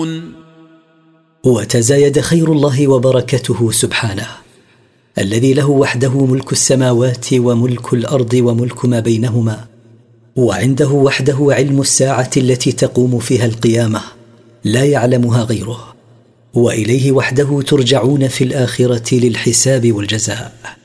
وتزايد خير الله وبركته سبحانه، الذي له وحده ملك السماوات وملك الأرض وملك ما بينهما، وعنده وحده علم الساعة التي تقوم فيها القيامة لا يعلمها غيره، وإليه وحده ترجعون في الآخرة للحساب والجزاء.